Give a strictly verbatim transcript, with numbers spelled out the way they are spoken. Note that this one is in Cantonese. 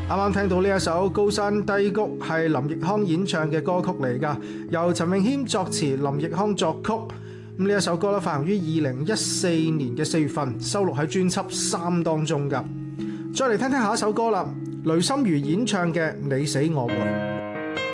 啱啱聽到呢一首《高山低谷》係林奕匡演唱嘅歌曲嚟㗎，由陳詠謙作詞，林奕匡作曲。咁呢一首歌咧發行於二零一四年嘅四月份，收錄喺專輯《三》當中㗎。再嚟聽聽下一首歌啦，雷心如演唱嘅《你死我活》。